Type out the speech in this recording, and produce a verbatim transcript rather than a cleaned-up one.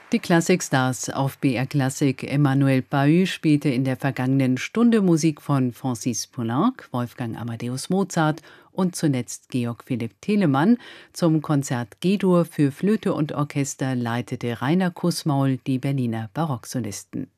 Die Klassikstars auf B R Klassik. Emmanuel Pahud spielte in der vergangenen Stunde Musik von Francis Poulenc, Wolfgang Amadeus Mozart und zuletzt Georg Philipp Telemann. Zum Konzert G-Dur für Flöte und Orchester leitete Rainer Kussmaul die Berliner Barocksolisten.